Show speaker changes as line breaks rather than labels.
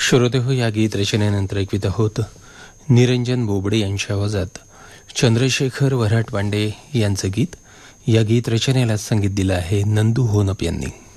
श्रोते हो, या गीत रचनेनंतर ऐकवित आहोत निरंजन बोबडे यांच्या आवाजात चंद्रशेखर वऱ्हाट पांडे यांचं गीत. या गीत रचनेला संगीत दिलं आहे नंदू होनप यांनी.